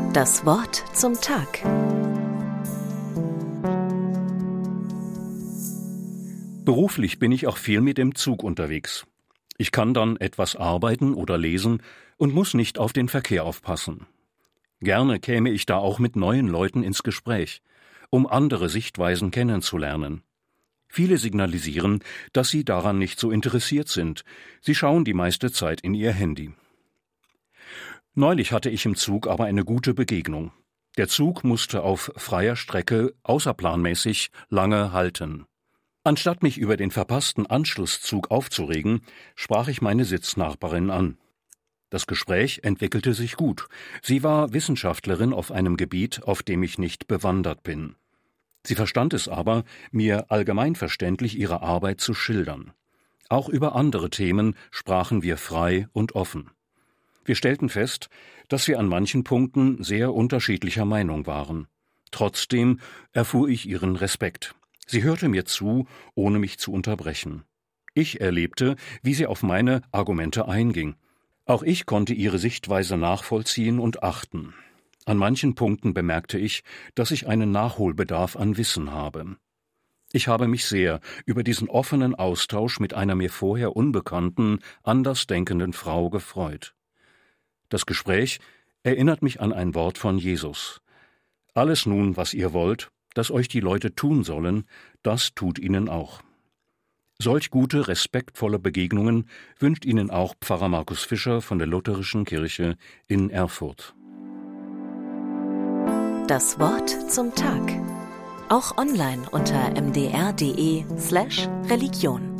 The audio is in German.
Das Wort zum Tag. Beruflich bin ich auch viel mit dem Zug unterwegs. Ich kann dann etwas arbeiten oder lesen und muss nicht auf den Verkehr aufpassen. Gerne käme ich da auch mit neuen Leuten ins Gespräch, um andere Sichtweisen kennenzulernen. Viele signalisieren, dass sie daran nicht so interessiert sind. Sie schauen die meiste Zeit in ihr Handy. Neulich hatte ich im Zug aber eine gute Begegnung. Der Zug musste auf freier Strecke außerplanmäßig lange halten. Anstatt mich über den verpassten Anschlusszug aufzuregen, sprach ich meine Sitznachbarin an. Das Gespräch entwickelte sich gut. Sie war Wissenschaftlerin auf einem Gebiet, auf dem ich nicht bewandert bin. Sie verstand es aber, mir allgemeinverständlich ihre Arbeit zu schildern. Auch über andere Themen sprachen wir frei und offen. Wir stellten fest, dass wir an manchen Punkten sehr unterschiedlicher Meinung waren. Trotzdem erfuhr ich ihren Respekt. Sie hörte mir zu, ohne mich zu unterbrechen. Ich erlebte, wie sie auf meine Argumente einging. Auch ich konnte ihre Sichtweise nachvollziehen und achten. An manchen Punkten bemerkte ich, dass ich einen Nachholbedarf an Wissen habe. Ich habe mich sehr über diesen offenen Austausch mit einer mir vorher unbekannten, andersdenkenden Frau gefreut. Das Gespräch erinnert mich an ein Wort von Jesus. Alles nun, was ihr wollt, dass euch die Leute tun sollen, das tut ihnen auch. Solch gute, respektvolle Begegnungen wünscht Ihnen auch Pfarrer Markus Fischer von der Lutherischen Kirche in Erfurt. Das Wort zum Tag. Auch online unter mdr.de/Religion.